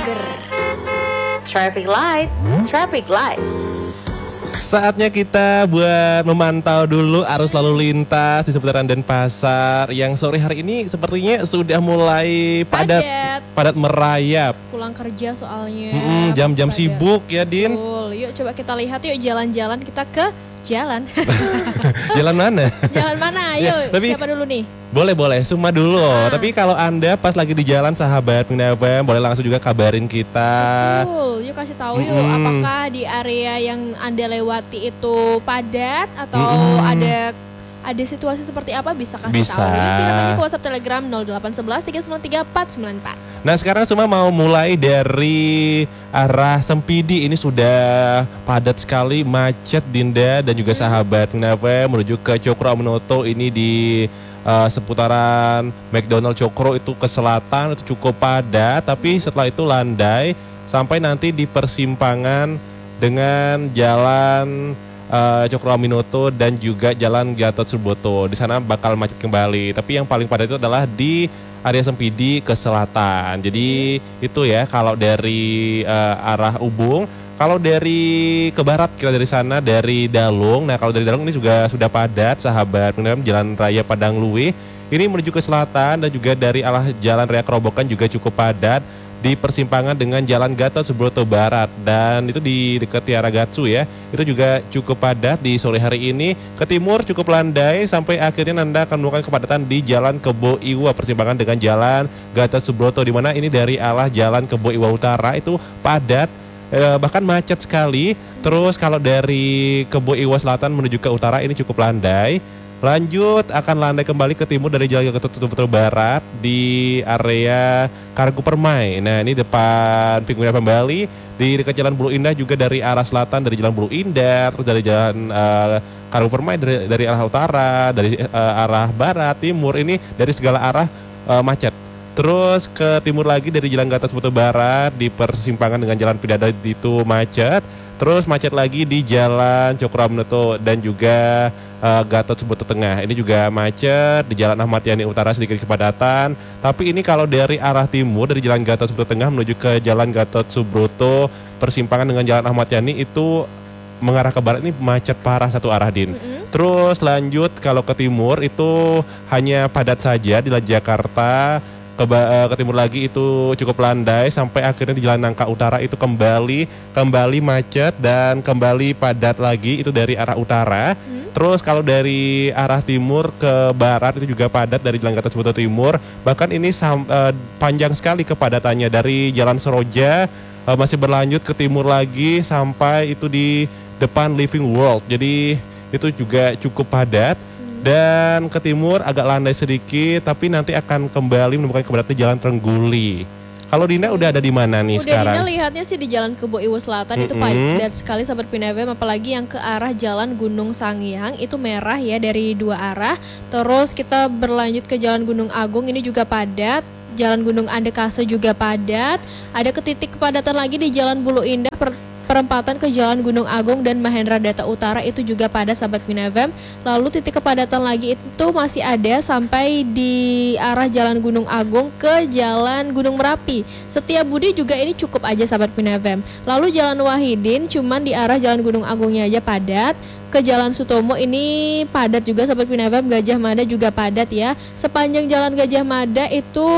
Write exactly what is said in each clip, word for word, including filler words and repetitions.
Traffic light, traffic light. Saatnya kita buat memantau dulu arus lalu lintas di seputaran Denpasar yang sore hari ini sepertinya sudah mulai padat, padat, padat merayap. Pulang kerja soalnya. Mm-mm, jam-jam sibuk ya, Din. Betul. Yuk coba kita lihat yuk jalan-jalan kita ke jalan. Jalan mana? Jalan mana? Ayo, Ya, tapi- siapa dulu nih? Boleh boleh, Suma dulu. Ah. Tapi kalau Anda pas lagi di jalan sahabat Pina F M, boleh langsung juga kabarin kita. Betul, yuk kasih tahu yuk Mm-mm. apakah di area yang Anda lewati itu padat atau Mm-mm. ada ada situasi seperti apa, bisa kasih Bisa. tahu. Yuk kirim aja ke WhatsApp Telegram nol delapan satu satu tiga sembilan tiga empat sembilan empat. Nah sekarang Suma mau mulai dari arah Sempidi. Ini sudah padat sekali, macet Dinda dan juga sahabat Pina F M menuju ke Cokro Aminoto. Ini di uh, seputaran McDonald Cokro itu ke selatan itu cukup padat. Tapi setelah itu landai sampai nanti di persimpangan dengan jalan uh, Cokro Aminoto dan juga jalan Gatot Subroto. Di sana bakal macet kembali. Tapi yang paling padat itu adalah di area Sempidi ke selatan. Jadi itu ya kalau dari uh, arah Ubung. Kalau dari ke barat kita dari sana dari Dalung. Nah kalau dari Dalung ini juga sudah padat sahabat. Kemudian Jalan Raya Padang Luwih ini menuju ke selatan dan juga dari arah Jalan Raya Kerobokan juga cukup padat di persimpangan dengan Jalan Gatot Subroto Barat dan itu di dekat Tiaragatsu ya. Itu juga cukup padat di sore hari ini. Ke timur cukup landai sampai akhirnya Anda akan menemukan kepadatan di Jalan Kebo Iwa persimpangan dengan Jalan Gatot Subroto, di mana ini dari arah Jalan Kebo Iwa Utara itu padat eh, bahkan macet sekali. Terus kalau dari Kebo Iwa Selatan menuju ke utara ini cukup landai. Lanjut akan landai kembali ke timur dari Jalan Gatot Subroto Barat di area Kargo Permai. Nah ini depan Pinguina Pembali di dekat Jalan Bulu Indah juga dari arah selatan dari Jalan Bulu Indah, terus dari Jalan uh, Kargo Permai dari, dari arah utara, dari uh, arah barat, timur, ini dari segala arah uh, macet. Terus ke timur lagi dari Jalan Gatot Subroto Barat di persimpangan dengan Jalan Pidada itu macet. Terus macet lagi di Jalan Cokro Aminoto dan juga uh, Gatot Subroto Tengah. Ini juga macet di Jalan Ahmad Yani Utara sedikit kepadatan. Tapi ini kalau dari arah timur dari Jalan Gatot Subroto Tengah menuju ke Jalan Gatot Subroto persimpangan dengan Jalan Ahmad Yani itu mengarah ke barat ini macet parah satu arah, Din. Mm-hmm. Terus lanjut kalau ke timur itu hanya padat saja di Jalan Jakarta. Ke, ke timur lagi itu cukup landai sampai akhirnya di Jalan Nangka Utara itu kembali kembali macet dan kembali padat lagi itu dari arah utara. Hmm. Terus kalau dari arah timur ke barat itu juga padat dari Jalan Gatot Subroto Timur. Bahkan ini sam, uh, panjang sekali kepadatannya dari Jalan Seroja uh, masih berlanjut ke timur lagi sampai itu di depan Living World. Jadi itu juga cukup padat. Dan ke timur agak landai sedikit, tapi nanti akan kembali menemukan kepadatan Jalan Trengguli. Kalau Dina udah ada di mana nih Udah sekarang? Dina lihatnya sih di Jalan Kebo Iwo Selatan Mm-mm. itu padat sekali sahabat Pina F M, apalagi yang ke arah Jalan Gunung Sangiang itu merah ya dari dua arah. Terus kita berlanjut ke Jalan Gunung Agung ini juga padat. Jalan Gunung Andekase juga padat. Ada ke titik kepadatan lagi di Jalan Bulu Indah per perempatan ke Jalan Gunung Agung dan Mahendra Data Utara itu juga padat sahabat Pina F M. Lalu titik kepadatan lagi itu masih ada sampai di arah Jalan Gunung Agung ke Jalan Gunung Merapi. Setiabudi juga ini cukup aja sahabat Pina F M. Lalu Jalan Wahidin cuman di arah Jalan Gunung Agungnya aja padat. Ke Jalan Sutomo ini padat juga sahabat Pina F M. Gajah Mada juga padat ya. Sepanjang Jalan Gajah Mada itu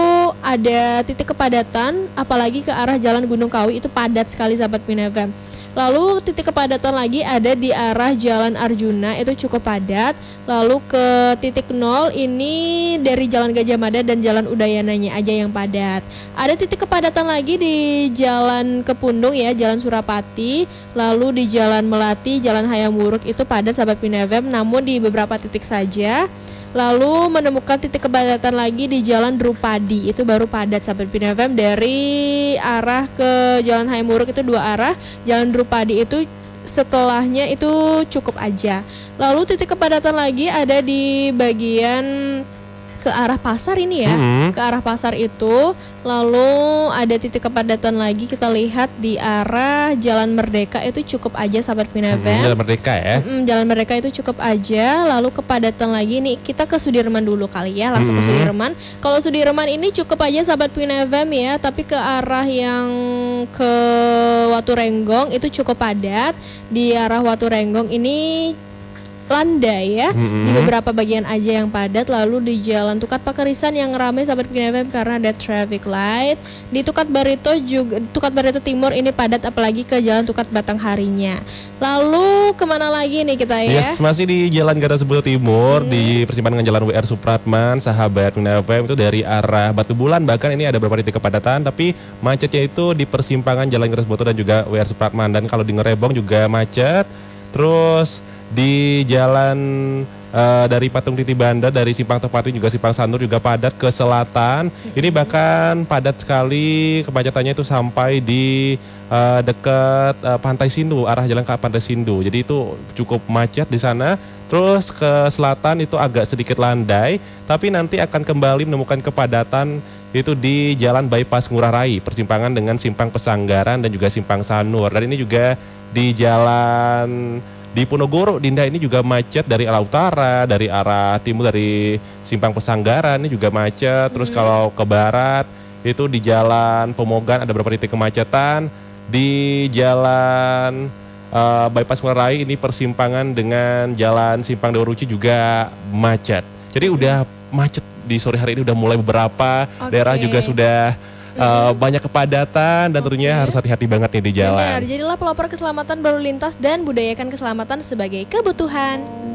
ada titik kepadatan, apalagi ke arah Jalan Gunung Kawi itu padat sekali sahabat Pina F M. Lalu titik kepadatan lagi ada di arah Jalan Arjuna itu cukup padat. Lalu ke titik nol ini dari Jalan Gajah Mada dan Jalan Udayananya aja yang padat. Ada titik kepadatan lagi di Jalan Kepundung ya, Jalan Surapati. Lalu di Jalan Melati, Jalan Hayam Wuruk itu padat sahabat Pina F M, namun di beberapa titik saja. Lalu menemukan titik kepadatan lagi di Jalan Drupadi, itu baru padat sahabat Pina F M. Dari arah ke Jalan Hayam Wuruk itu dua arah, Jalan Drupadi itu setelahnya itu cukup aja. Lalu titik kepadatan lagi ada di bagian ke arah pasar ini ya, Mm-hmm. ke arah pasar itu. Lalu ada titik kepadatan lagi kita lihat di arah Jalan Merdeka itu cukup aja sahabat P I N F M. Mm-hmm. Jalan Merdeka ya. Mm-mm, Jalan Merdeka itu cukup aja. Lalu kepadatan lagi nih kita ke Sudirman dulu kali ya, langsung Mm-hmm. ke Sudirman. Kalau Sudirman ini cukup aja sahabat P I N F M ya, tapi ke arah yang ke Waturenggong itu cukup padat. Di arah Waturenggong ini landai ya, Mm-hmm. di beberapa bagian aja yang padat. Lalu di Jalan Tukat Pakerisan yang ramai sahabat P I N F M karena ada traffic light. Di Tukat Barito juga, Tukat Barito Timur ini padat apalagi ke Jalan Tukat Batangharinya. Lalu kemana lagi nih kita ya? Yes, masih di Jalan Gatot Timur, hmm. di persimpangan dengan Jalan W R Supratman, sahabat P I N F M, itu dari arah Batu Bulan. Bahkan ini ada beberapa titik kepadatan, tapi macetnya itu di persimpangan Jalan Gatot dan juga W R Supratman. Dan kalau di Ngerebong juga macet. Terus di jalan uh, dari Patung Titi Banda, dari Simpang Tepati juga Simpang Sanur juga padat ke selatan. Mm-hmm. Ini bahkan padat sekali, kemacetannya itu sampai di uh, dekat uh, Pantai Sindu, arah jalan ke Pantai Sindu. Jadi itu cukup macet di sana. Terus ke selatan itu agak sedikit landai, tapi nanti akan kembali menemukan kepadatan itu di Jalan Bypass Ngurah Rai, persimpangan dengan Simpang Pesanggaran dan juga Simpang Sanur. Dan ini juga di jalan di Ponorogo, Dinda, ini juga macet dari arah utara, dari arah timur, dari Simpang Pesanggaran ini juga macet. Terus hmm. kalau ke barat itu di Jalan Pemogan ada beberapa titik kemacetan. Di Jalan uh, Bypass Ngurah Rai ini persimpangan dengan Jalan Simpang Dewa Ruci juga macet. Jadi hmm. udah macet di sore hari ini, udah mulai beberapa okay. daerah juga sudah Uh, banyak kepadatan dan tentunya okay. harus hati-hati banget nih di jalan. Benar, jadilah pelopor keselamatan berlalu lintas dan budayakan keselamatan sebagai kebutuhan